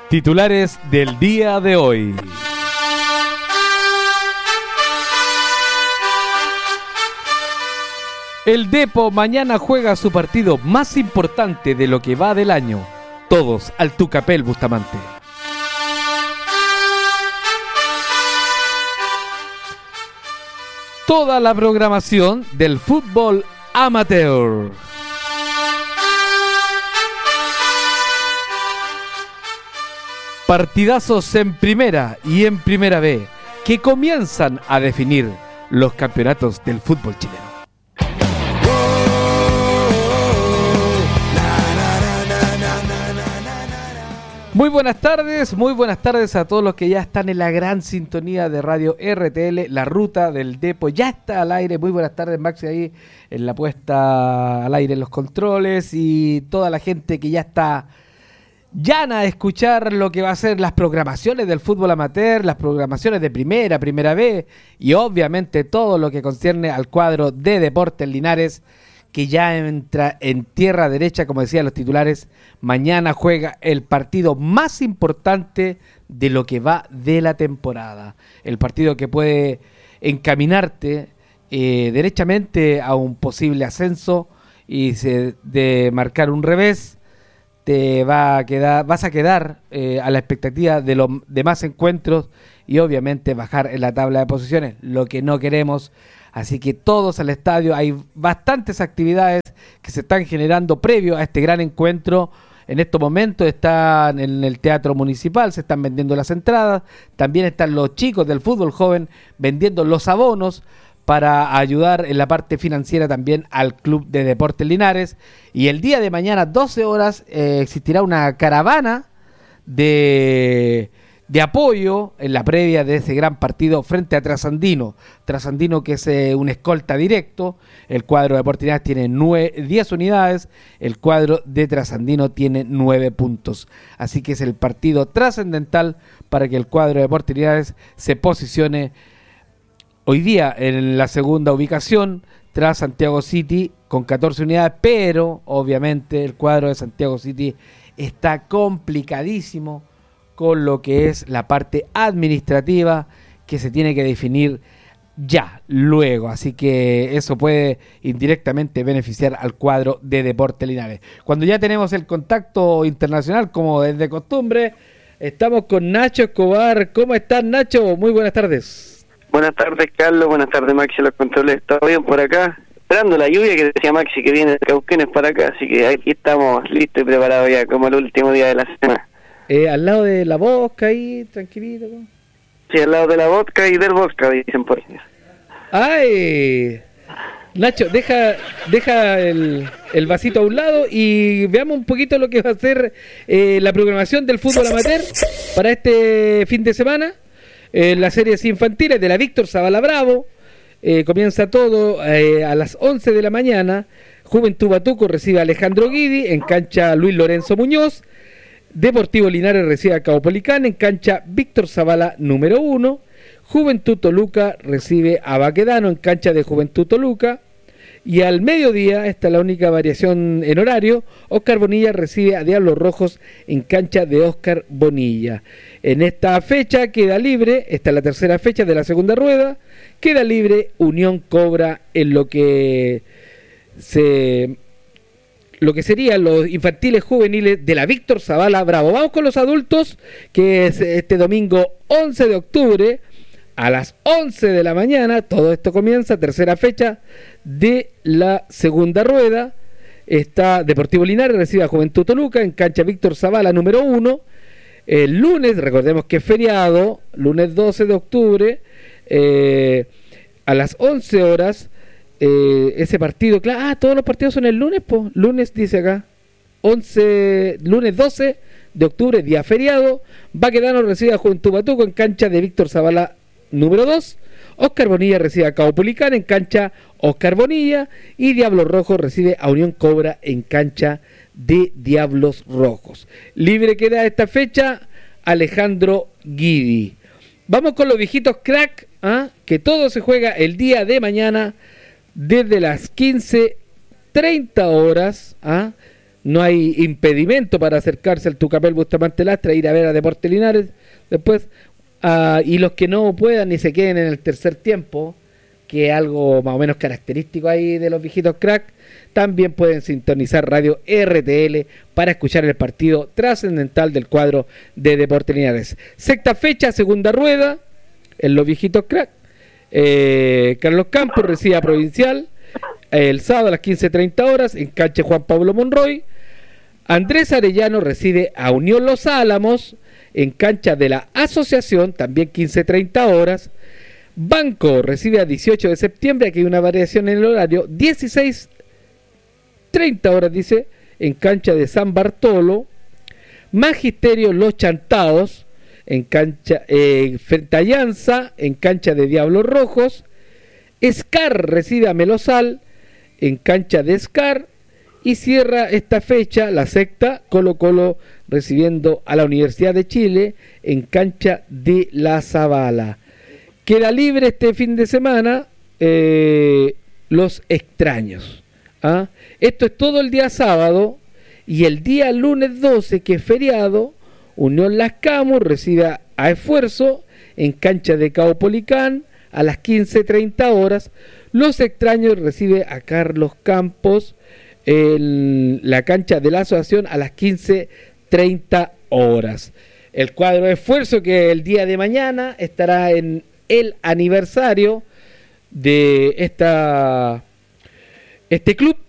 Titulares del día de hoy. El Depo mañana juega su partido más importante de lo que va del año. Todos al Tucapel Bustamante. Toda la programación del fútbol amateur. Partidazos en primera y en primera B que comienzan a definir los campeonatos del fútbol chileno. Muy buenas tardes a todos los que ya están en la gran sintonía de Radio RTL, la ruta del Depo ya está al aire. Muy buenas tardes, Maxi, ahí en la puesta al aire en los controles, y toda la gente que ya está llana a escuchar lo que va a ser las programaciones del fútbol amateur, las programaciones de primera B y obviamente todo lo que concierne al cuadro de Deportes Linares, que ya entra en tierra derecha, como decían los titulares. Mañana juega el partido más importante de lo que va de la temporada. El partido que puede encaminarte derechamente a un posible ascenso, y de marcar un revés, vas a quedar a la expectativa de los demás encuentros y obviamente bajar en la tabla de posiciones, lo que no queremos. Así que todos al estadio. Hay bastantes actividades que se están generando previo a este gran encuentro. En estos momentos están en el Teatro Municipal, se están vendiendo las entradas. También están los chicos del fútbol joven vendiendo los abonos para ayudar en la parte financiera también al Club de Deportes Linares. Y el día de mañana, 12 horas, existirá una caravana de apoyo en la previa de ese gran partido frente a Trasandino, que es un escolta directo. El cuadro de Deportes Linares tiene 10 unidades, el cuadro de Trasandino tiene 9 puntos. Así que es el partido trascendental para que el cuadro de Deportes Linares se posicione hoy día en la segunda ubicación tras Santiago City con 14 unidades, pero obviamente el cuadro de Santiago City está complicadísimo con lo que es la parte administrativa que se tiene que definir ya, luego. Así que eso puede indirectamente beneficiar al cuadro de Deportes Linares. Cuando ya tenemos el contacto internacional, como es de costumbre, estamos con Nacho Escobar. ¿Cómo estás, Nacho? Muy buenas tardes. Buenas tardes, Carlos. Buenas tardes, Maxi, los controles. ¿Todo bien por acá? Esperando la lluvia que decía Maxi que viene de Cauquenes para acá. Así que aquí estamos listos y preparados ya, como el último día de la semana. Al lado de la vodka ahí, tranquilito. Sí, al lado de la vodka y del vodka, dicen por ahí. ¡Ay! Nacho, deja el vasito a un lado y veamos un poquito lo que va a ser la programación del fútbol amateur para este fin de semana. Las series infantiles de la Víctor Zavala Bravo. Comienza todo a las 11 de la mañana. Juventud Batuco recibe a Alejandro Guidi en cancha Luis Lorenzo Muñoz. Deportivo Linares recibe a Caupolicán en cancha Víctor Zavala número 1. Juventud Toluca recibe a Baquedano en cancha de Juventud Toluca. Y al mediodía, esta es la única variación en horario, Óscar Bonilla recibe a Diablos Rojos en cancha de Óscar Bonilla. En esta fecha queda libre, esta es la tercera fecha de la segunda rueda, queda libre Unión Cobra en lo que serían los infantiles juveniles de la Víctor Zavala Bravo. Vamos con los adultos, que es este domingo 11 de octubre a las 11 de la mañana. Todo esto comienza, tercera fecha de la segunda rueda. Está Deportivo Linares, recibe a Juventud Toluca en cancha Víctor Zavala número 1. El lunes, recordemos que es feriado, lunes 12 de octubre, a las 11 horas. Ese partido, todos los partidos son el lunes, lunes dice acá, lunes 12 de octubre, día feriado. Baquedano recibe a Juventud Batuco en cancha de Víctor Zavala número 2. Óscar Bonilla recibe a Caupolicán en cancha Óscar Bonilla. Y Diablos Rojos recibe a Unión Cobra en cancha de Diablos Rojos. Libre queda esta fecha Alejandro Guidi. Vamos con los viejitos crack, que todo se juega el día de mañana desde las 15:30 horas. no hay impedimento para acercarse al Tucapel Bustamante Lastra e ir a ver a Deportes Linares después. Y los que no puedan y se queden en el tercer tiempo, que es algo más o menos característico ahí de los viejitos crack, también pueden sintonizar Radio RTL para escuchar el partido trascendental del cuadro de Deportes Linares. Sexta fecha, segunda rueda, en los viejitos crack. Carlos Campos recibe a Provincial el sábado a las 15:30 horas en cancha Juan Pablo Monroy. Andrés Arellano recibe a Unión Los Álamos en cancha de la Asociación, también 15:30 horas. Banco recibe a 18 de septiembre, aquí hay una variación en el horario, 16:30 horas, dice, en cancha de San Bartolo. Magisterio Los Chantados, en cancha frente a Llanza, en cancha de Diablos Rojos. Escar recibe a Melosal, en cancha de Escar. Y cierra esta fecha, la sexta, Colo-Colo recibiendo a la Universidad de Chile en cancha de La Zabala. Queda libre este fin de semana los extraños. Esto es todo el día sábado, y el día lunes 12, que es feriado, Unión Las Camus recibe a Esfuerzo en cancha de Caupolicán a las 15:30 horas. Los extraños recibe a Carlos Campos en la cancha de la Asociación a las 15:30 horas. El cuadro de Esfuerzo, que el día de mañana estará en el aniversario de este club,